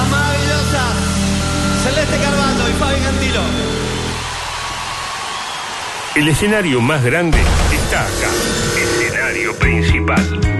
las maravillosas Celeste Carballo y Fabi Cantilo. El escenario más grande está acá. Escenario principal.